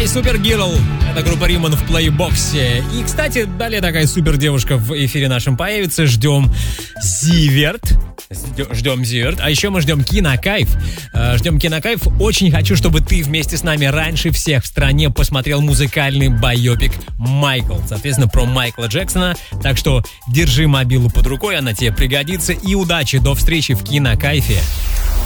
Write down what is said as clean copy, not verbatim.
My Super Girl. Это группа Риман в плейбоксе. И, кстати, далее такая супер девушка в эфире нашем появится. Ждем Зиверт. А еще мы ждем Кинокайф. Ждем Кинокайф. Очень хочу, чтобы ты вместе с нами раньше всех в стране посмотрел музыкальный байопик «Майкл». Соответственно, про Майкла Джексона. Так что держи мобилу под рукой, она тебе пригодится. И удачи, до встречи в Кинокайфе.